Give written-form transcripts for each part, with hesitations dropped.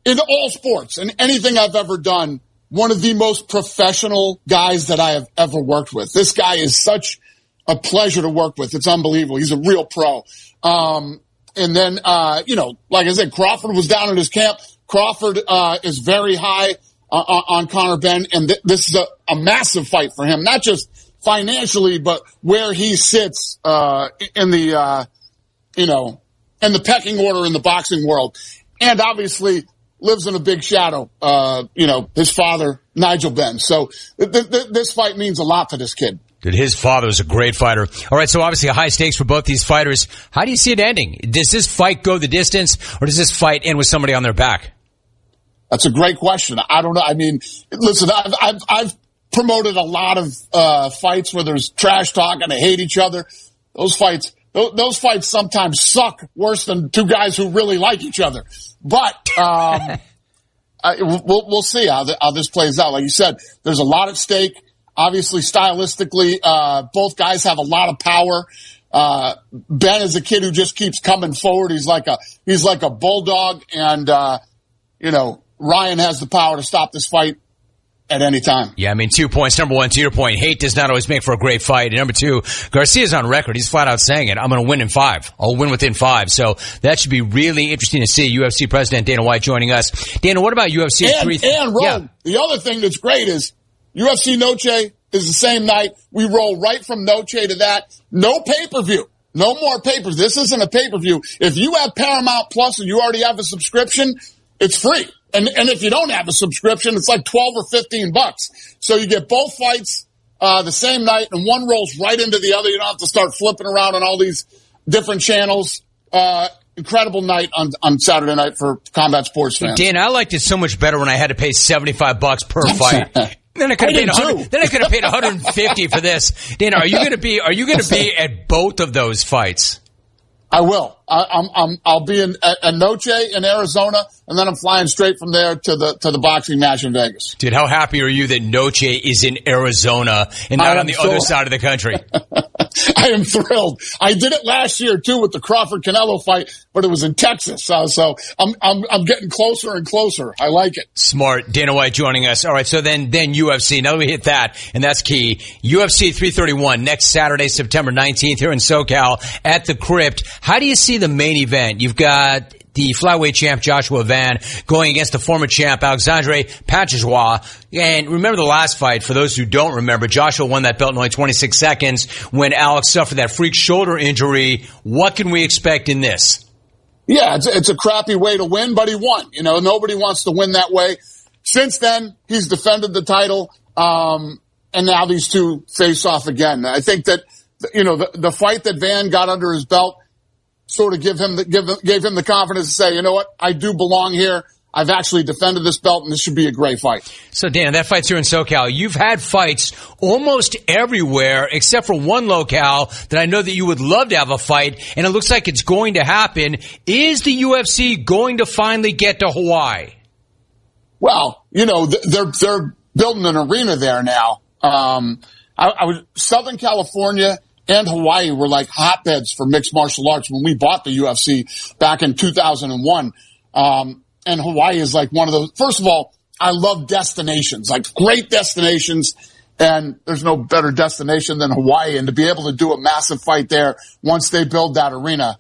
in all sports and anything I've ever done, one of the most professional guys that I have ever worked with. This guy is such a pleasure to work with. It's unbelievable. He's a real pro. And then, like I said, Crawford was down at his camp. Crawford is very high on Conor Benn, and this is a massive fight for him, not just financially, but where he sits in the pecking order in the boxing world. And obviously lives in a big shadow, his father, Nigel Benn. So this fight means a lot to this kid. Dude, his father was a great fighter. All right, so obviously high stakes for both these fighters. How do you see it ending? Does this fight go the distance, or does this fight end with somebody on their back? That's a great question. I don't know. I mean, listen, I've promoted a lot of fights where there's trash talk and they hate each other. Those fights sometimes suck worse than two guys who really like each other. But we'll see how this plays out. Like you said, there's a lot at stake. Obviously, stylistically, both guys have a lot of power. Ben is a kid who just keeps coming forward. He's like a bulldog, and Ryan has the power to stop this fight at any time. Yeah, I mean, 2 points. Number one, to your point, hate does not always make for a great fight. And number two, Garcia's on record. He's flat out saying it. I'm going to win in 5. I'll win within 5. So that should be really interesting to see. UFC President Dana White joining us. Dana, what about UFC 3? And Ron, the other thing that's great is UFC Noche is the same night. We roll right from Noche to that. No pay-per-view. No more pay-per-view. This isn't a pay-per-view. If you have Paramount Plus and you already have a subscription, it's free. And if you don't have a subscription, it's like $12 or $15. So you get both fights the same night, and one rolls right into the other. You don't have to start flipping around on all these different channels. Incredible night on Saturday night for combat sports fans. Dan, I liked it so much better when I had to pay $75 per fight. Then I could have paid $150 for this. Dana, are you going to be at both of those fights? I will. I'll be in Noche in Arizona, and then I'm flying straight from there to the boxing match in Vegas. Dude, how happy are you that Noche is in Arizona and not on the other side of the country? I am thrilled. I did it last year too with the Crawford Canelo fight, but it was in Texas. So I'm getting closer and closer. I like it. Smart. Dana White joining us. All right. So then UFC. Now that we hit that, and that's key. UFC 331 next Saturday, September 19th here in SoCal at the Crypt. How do you see the main event? You've got the flyweight champ Joshua Van going against the former champ Alexandre Pantoja. And remember the last fight, for those who don't remember, Joshua won that belt in only 26 seconds when Alex suffered that freak shoulder injury. What can we expect in this? Yeah, it's a crappy way to win, but he won. Nobody wants to win that way. Since then, he's defended the title, and now these two face off again. I think that, the fight that Van got under his belt sort of gave him the confidence to say, you know what, I do belong here. I've actually defended this belt, and this should be a great fight. So, Dan, that fight's here in SoCal. You've had fights almost everywhere except for one locale that I know that you would love to have a fight, and it looks like it's going to happen. Is the UFC going to finally get to Hawaii? Well, they're building an arena there now. I was Southern California and Hawaii were like hotbeds for mixed martial arts when we bought the UFC back in 2001. And Hawaii is like one of those. First of all, I love destinations, like great destinations. And there's no better destination than Hawaii. And to be able to do a massive fight there once they build that arena,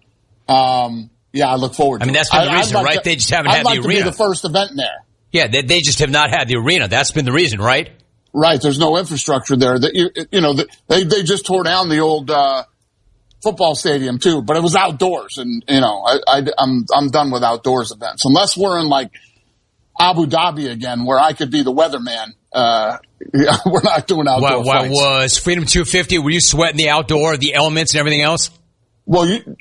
I look forward to it. I mean, that's been the reason, right? They just haven't had the arena. I'd like to be the first event there. Yeah, they just have not had the arena. That's been the reason, right? Right. There's no infrastructure there. They just tore down the old football stadium too, but it was outdoors, and I'm done with outdoors events unless we're in like Abu Dhabi again, where I could be the weatherman. We're not doing outdoor fights. Was Freedom 250? Were you sweating the outdoor, the elements, and everything else? Well,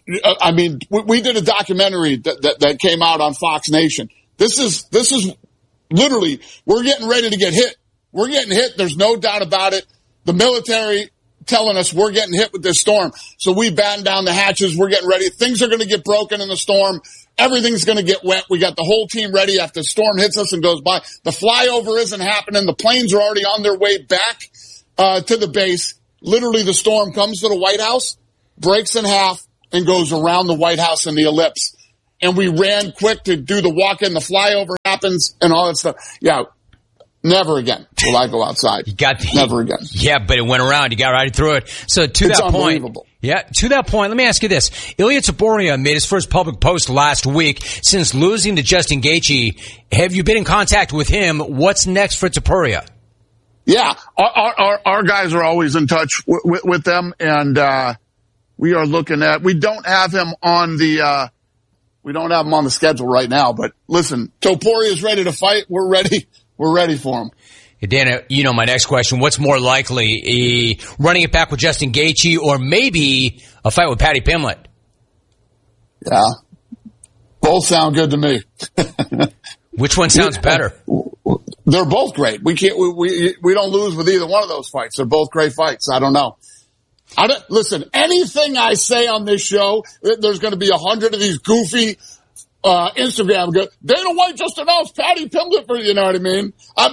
we did a documentary that came out on Fox Nation. This is literally, we're getting ready to get hit. We're getting hit. There's no doubt about it. The military telling us we're getting hit with this storm. So we batten down the hatches. We're getting ready. Things are going to get broken in the storm. Everything's going to get wet. We got the whole team ready after the storm hits us and goes by. The flyover isn't happening. The planes are already on their way back to the base. Literally, the storm comes to the White House, breaks in half, and goes around the White House in the ellipse. And we ran quick to do the walk-in. The flyover happened. happens and all that stuff. Yeah. Never again will I go outside. Never again. Yeah, but it went around. You got right through it. So to it's that point. Unbelievable. Yeah, to that point, let me ask you this. Ilya Taporia made his first public post last week since losing to Justin Gaethje. Have you been in contact with him? What's next for Taporia? Yeah, our guys are always in touch with them, and we are looking at. We don't have him on the schedule right now. But listen, Topuria is ready to fight. We're ready. We're ready for him. Hey, Dana, you know my next question. What's more likely, running it back with Justin Gaethje or maybe a fight with Paddy Pimblett? Yeah, both sound good to me. Which one sounds better? They're both great. We don't lose with either one of those fights. They're both great fights. I don't know. Listen, anything I say on this show, there's going to be 100 of these goofy Instagram go, Dana White just announced Paddy Pimblett for, you know what I mean?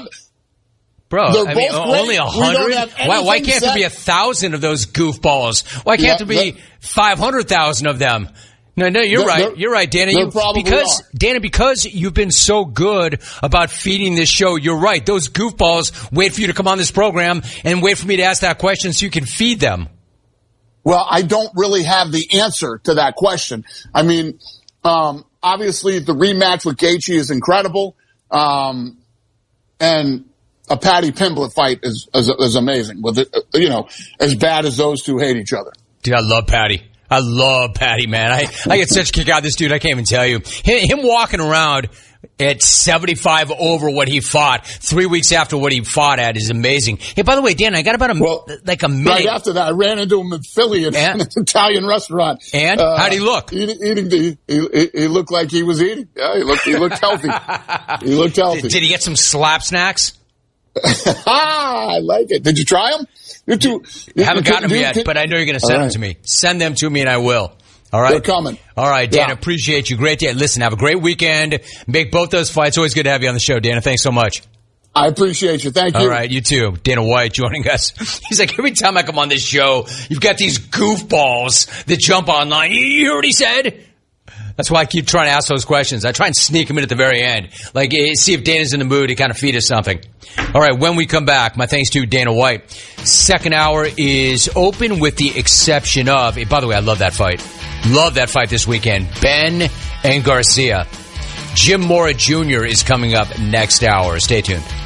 Bro, I mean, only 100? Why can't there be 1,000 of those goofballs? Why can't there be 500,000 of them? No, you're right. You're right, Dana. Because you've been so good about feeding this show, you're right. Those goofballs wait for you to come on this program and wait for me to ask that question so you can feed them. Well, I don't really have the answer to that question. I mean, obviously the rematch with Gaethje is incredible. And a Paddy Pimblett fight is amazing with it, as bad as those two hate each other. Dude, I love Paddy. I love Paddy, man. I get such a kick out of this dude. I can't even tell you. Him walking around at 75 over what he fought 3 weeks after what he fought at is amazing. Hey, by the way, Dan, I got about a minute. Right after that, I ran into him in Philly at an Italian restaurant. And how'd he look? He looked like he was eating. Yeah, he looked healthy. He looked healthy. Did he get some slap snacks? I like it. Did you try them? Haven't gotten them yet, but I know you're going to send them to me. Send them to me and I will. All right. They're coming. All right, Dana, appreciate you. Great day. Listen, have a great weekend. Make both those fights. Always good to have you on the show, Dana. Thanks so much. I appreciate you. Thank you. All right, you too. Dana White joining us. He's like, every time I come on this show, you've got these goofballs that jump online. You hear what he said? That's why I keep trying to ask those questions. I try and sneak them in at the very end. Like, see if Dana's in the mood to kind of feed us something. All right, when we come back, my thanks to Dana White. Second hour is open with the exception of, by the way, I love that fight. Love that fight this weekend. Ben and Garcia. Jim Mora Jr. is coming up next hour. Stay tuned.